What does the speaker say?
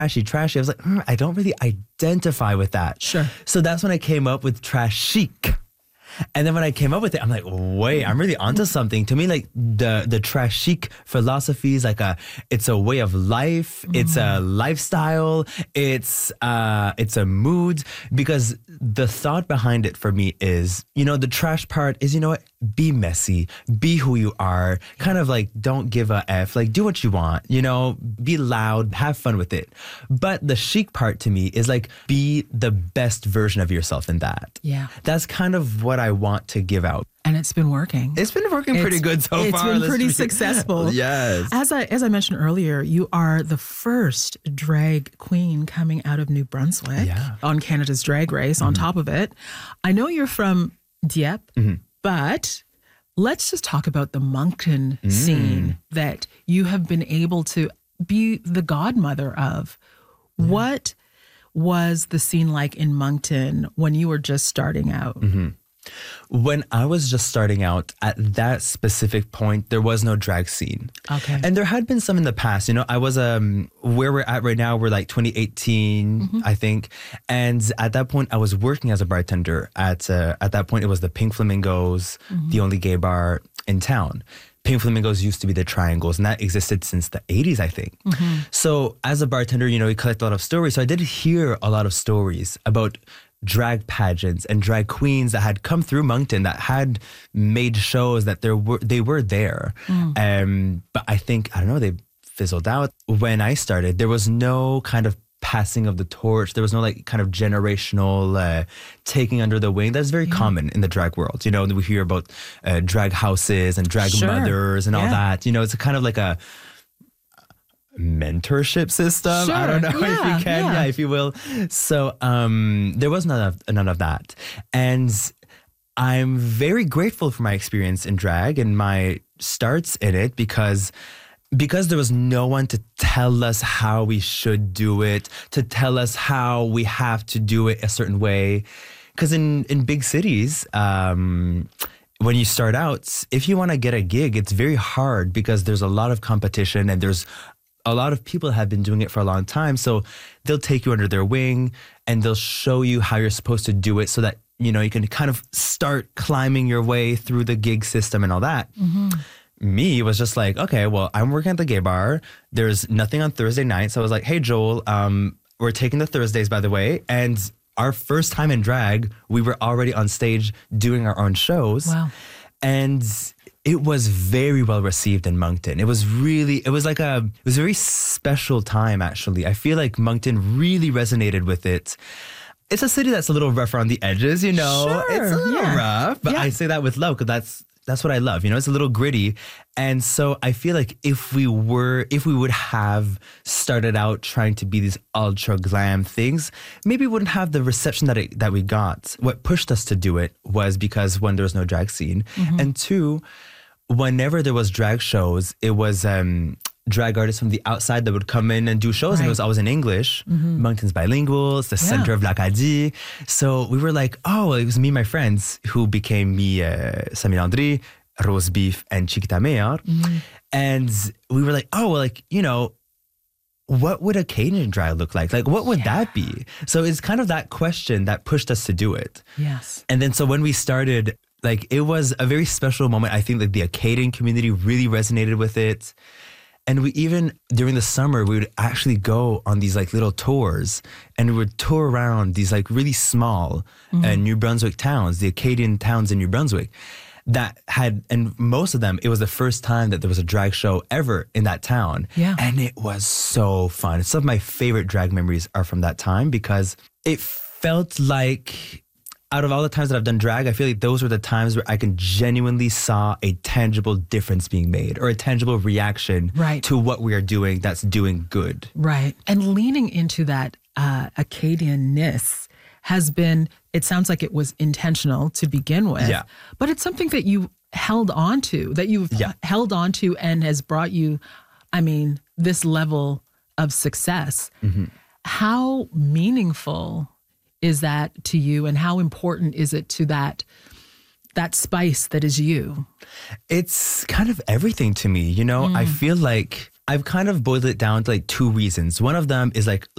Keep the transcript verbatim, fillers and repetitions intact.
trashy, trashy. I was like, mm, I don't really identify with that. Sure. So that's when I came up with trash chic. And then when I came up with it, I'm like, wait, I'm really onto something. To me, like the the trash chic philosophy is like a, it's a way of life. Mm. It's a lifestyle. It's uh, it's a mood. Because the thought behind it for me is, you know, the trash part is, you know what, be messy, be who you are. Kind of like, don't give a F. Like, do what you want. You know, be loud, have fun with it. But the chic part to me is like, be the best version of yourself in that. Yeah, that's kind of what I want to give out. And it's been working. It's been working pretty it's, good so it's far. It's been pretty successful. Yes. As I as I mentioned earlier, you are the first drag queen coming out of New Brunswick yeah. on Canada's Drag Race. Mm-hmm. On top of it, I know you're from Dieppe, mm-hmm. but let's just talk about the Moncton mm. scene that you have been able to be the godmother of. Yeah. What was the scene like in Moncton when you were just starting out? Mm-hmm. When I was just starting out, at that specific point, there was no drag scene. Okay. And there had been some in the past. You know, I was, um, where we're at right now, we're like twenty eighteen, mm-hmm. I think. And at that point, I was working as a bartender. At uh, at that point, it was the Pink Flamingos, mm-hmm. the only gay bar in town. Pink Flamingos used to be the Triangles, and that existed since the eighties, I think. Mm-hmm. So as a bartender, you know, we collect a lot of stories. So I did hear a lot of stories about drag pageants and drag queens that had come through Moncton, that had made shows, that there were they were there. Mm. Um, but I think, I don't know, they fizzled out. When I started, there was no kind of passing of the torch. There was no like kind of generational uh, taking under the wing. That's very yeah. common in the drag world. You know, we hear about uh, drag houses and drag sure. mothers and yeah. all that. You know, it's a kind of like a mentorship system. Sure. I don't know yeah, if you can, yeah. yeah, if you will. So um, there was none of none of that, and I'm very grateful for my experience in drag and my starts in it because. Because there was no one to tell us how we should do it, to tell us how we have to do it a certain way. Because in, in big cities, um, when you start out, if you want to get a gig, it's very hard because there's a lot of competition and there's a lot of people have been doing it for a long time. So they'll take you under their wing and they'll show you how you're supposed to do it so that, you know, you can kind of start climbing your way through the gig system and all that. Mm-hmm. Me was just like, okay, well, I'm working at the gay bar. There's nothing on Thursday night. So I was like, hey, Joel, um, we're taking the Thursdays, by the way. And our first time in drag, we were already on stage doing our own shows. Wow. And it was very well received in Moncton. It was really, it was like a, it was a very special time, actually. I feel like Moncton really resonated with it. It's a city that's a little rougher on the edges, you know? Sure, it's a little yeah. rough, but yeah. I say that with love because that's, That's what I love. You know, it's a little gritty. And so I feel like if we were, if we would have started out trying to be these ultra glam things, maybe we wouldn't have the reception that it, that we got. What pushed us to do it was because one, there was no drag scene. Mm-hmm. And two, whenever there was drag shows, it was um, drag artists from the outside that would come in and do shows. Right. And it was always in English. Mm-hmm. Moncton's bilingual. It's the yeah. center of l'Acadie. So we were like, oh, it was me and my friends who became me, uh, Samy Landry, Rose Beef, and Chiquita Mayor. Mm-hmm. And we were like, oh, well, like, you know, what would Acadian drag look like? Like, what would yeah. that be? So it's kind of that question that pushed us to do it. Yes. And then so when we started, like, it was a very special moment. I think like the Acadian community really resonated with it. And we even, during the summer, we would actually go on these like little tours and we would tour around these like really small mm-hmm. uh, New Brunswick towns, the Acadian towns in New Brunswick that had, and most of them, it was the first time that there was a drag show ever in that town. Yeah. And it was so fun. Some of my favorite drag memories are from that time because it felt like, out of all the times that I've done drag, I feel like those were the times where I can genuinely saw a tangible difference being made or a tangible reaction right. to what we are doing that's doing good. Right. And leaning into that uh, Acadian-ness has been, it sounds like it was intentional to begin with, yeah. but it's something that you held on to, that you've yeah. held on to and has brought you, I mean, this level of success. Mm-hmm. How meaningful is that to you, and how important is it to that that spice that is you? It's kind of everything to me, you know. Mm. I feel like I've kind of boiled it down to like two reasons. One of them is like